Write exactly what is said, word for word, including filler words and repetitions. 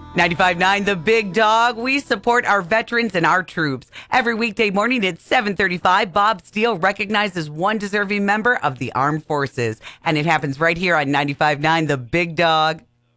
ninety-five point nine The Big Dog. We support our veterans and our troops. Every weekday morning at seven thirty-five, Bob Steele recognizes one deserving member of the armed forces. And it happens right here on ninety-five point nine The Big Dog.